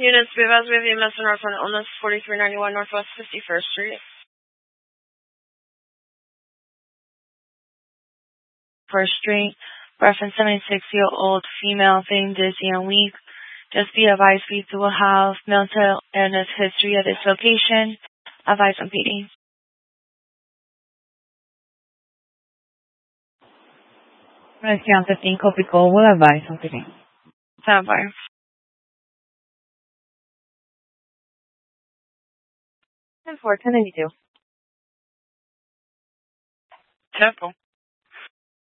Units Vivas VMS and North Illness 4391 Northwest 51st Street. First Street. Reference 76-year-old female feeling dizzy and weak. Just be advised we do have mental illness history at this location. Advice on PD. Rescue 15 Copy Call will advise on PD. Stand by. 10-4, 1092. Temple.